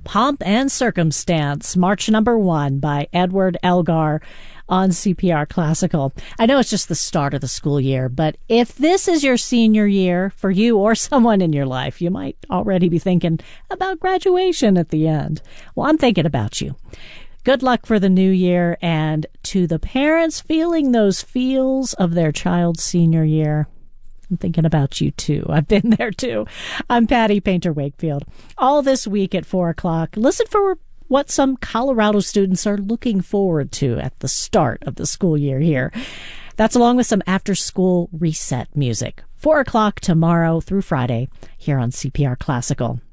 Pomp and Circumstance, March number 1 by Edward Elgar on CPR Classical. I know it's just the start of the school year, but if this is your senior year for you or someone in your life, you might already be thinking about graduation at the end. Well, I'm thinking about you. Good luck for the new year, and to the parents feeling those feels of their child's senior year, I'm thinking about you too. I've been there too. I'm Patty Painter Wakefield. All this week at 4 o'clock, listen for what some Colorado students are looking forward to at the start of the school year here. That's along with some after-school reset music. 4 o'clock tomorrow through Friday here on CPR Classical.